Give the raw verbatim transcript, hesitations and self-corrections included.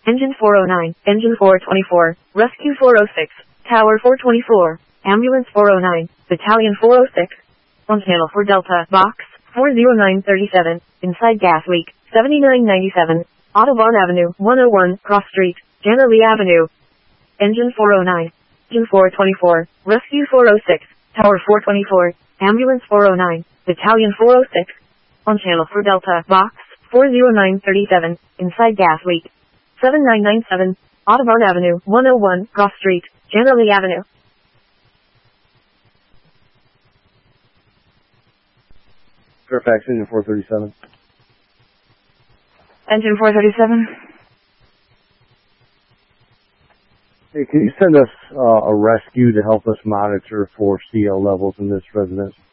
Engine four oh nine, Engine four twenty-four, Rescue four oh six, Tower four twenty-four, Ambulance four oh nine, Battalion four oh six. On channel for Delta, Box four oh nine thirty-seven, inside gas leak, seventy-nine ninety-seven, Audubon Avenue, one oh one, Cross Street, Jana Lee Avenue. Engine four oh nine, Engine four twenty-four, Rescue four oh six, Tower four twenty-four, Ambulance four oh nine, Battalion four oh six. On channel for Delta, Box four oh nine thirty-seven, inside gas leak, seventy-nine ninety-seven, Audubon Avenue, one oh one, Cross Street, Jana Lee Avenue. Fairfax, Engine four thirty-seven. Engine four thirty-seven. Hey, can you send us uh, a rescue to help us monitor for C L levels in this residence?